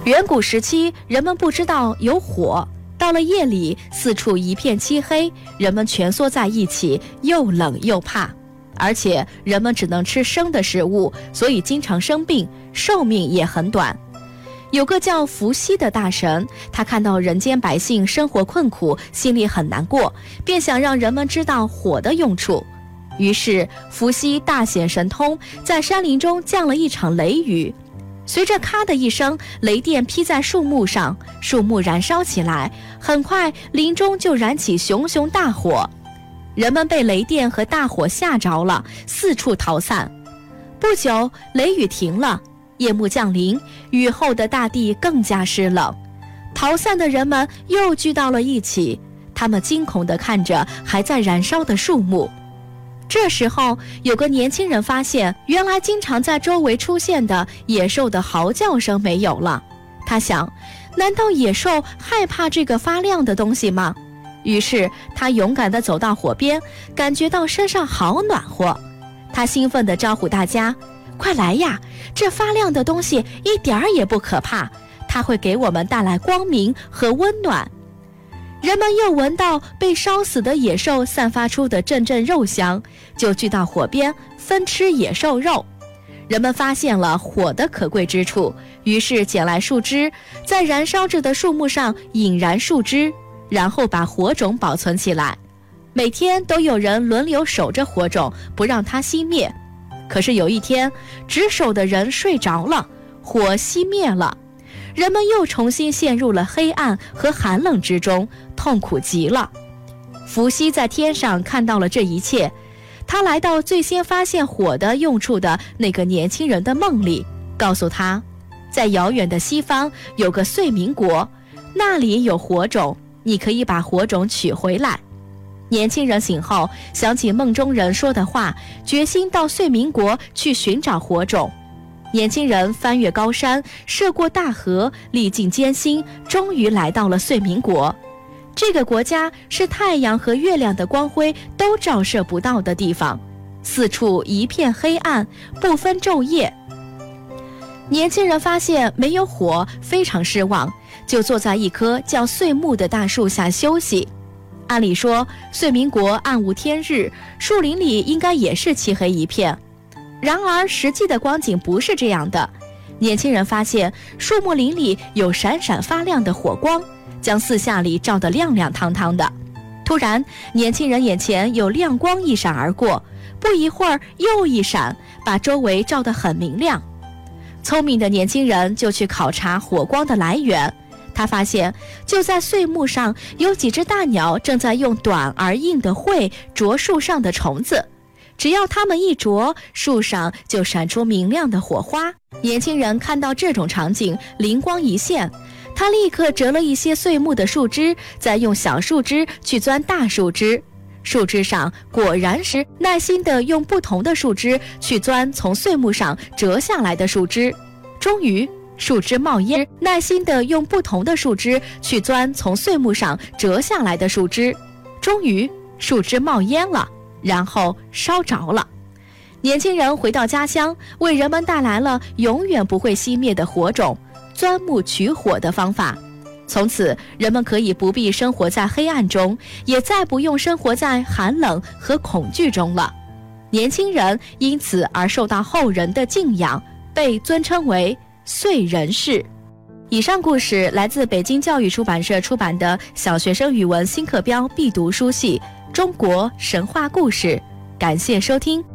远古时期，人们不知道有火，到了夜里，四处一片漆黑，人们蜷缩在一起，又冷又怕。而且人们只能吃生的食物，所以经常生病，寿命也很短。有个叫伏羲的大神，他看到人间百姓生活困苦，心里很难过，便想让人们知道火的用处。于是伏羲大显神通，在山林中降了一场雷雨，随着咔的一声，雷电劈在树木上，树木燃烧起来，很快林中就燃起熊熊大火。人们被雷电和大火吓着了，四处逃散。不久，雷雨停了，夜幕降临，雨后的大地更加湿冷。逃散的人们又聚到了一起，他们惊恐地看着还在燃烧的树木。这时候，有个年轻人发现，原来经常在周围出现的野兽的嚎叫声没有了。他想，难道野兽害怕这个发亮的东西吗？于是他勇敢地走到火边，感觉到身上好暖和。他兴奋地招呼大家，快来呀，这发亮的东西一点儿也不可怕，它会给我们带来光明和温暖。人们又闻到被烧死的野兽散发出的阵阵肉香，就聚到火边分吃野兽肉。人们发现了火的可贵之处，于是捡来树枝，在燃烧着的树木上引燃树枝，然后把火种保存起来。每天都有人轮流守着火种，不让它熄灭。可是有一天，值守的人睡着了，火熄灭了，人们又重新陷入了黑暗和寒冷之中，痛苦极了。伏羲在天上看到了这一切，他来到最先发现火的用处的那个年轻人的梦里，告诉他，在遥远的西方有个遂民国，那里有火种，你可以把火种取回来。年轻人醒后想起梦中人说的话，决心到遂民国去寻找火种。年轻人翻越高山，涉过大河，历尽艰辛，终于来到了遂民国。这个国家是太阳和月亮的光辉都照射不到的地方，四处一片黑暗，不分昼夜。年轻人发现没有火，非常失望，就坐在一棵叫岁木的大树下休息。按理说，遂民国暗无天日，树林里应该也是漆黑一片。然而实际的光景不是这样的，年轻人发现树木林里有闪闪发亮的火光，将四下里照得亮亮堂堂的。突然，年轻人眼前有亮光一闪而过，不一会儿又一闪，把周围照得很明亮。聪明的年轻人就去考察火光的来源，他发现就在碎木上有几只大鸟正在用短而硬的喙啄树上的虫子，只要它们一啄，树上就闪出明亮的火花。年轻人看到这种场景，灵光一现，他立刻折了一些碎木的树枝，再用小树枝去钻大树枝，树枝上果然是耐心地用不同的树枝去钻从碎木上折下来的树枝，终于树枝冒烟，耐心地用不同的树枝去钻从碎木上折下来的树枝，终于树枝冒烟了，然后烧着了。年轻人回到家乡，为人们带来了永远不会熄灭的火种，钻木取火的方法。从此，人们可以不必生活在黑暗中，也再不用生活在寒冷和恐惧中了。年轻人因此而受到后人的敬仰，被尊称为燧人氏。以上故事来自北京教育出版社出版的小学生语文新课标必读书系《中国神话故事》，感谢收听。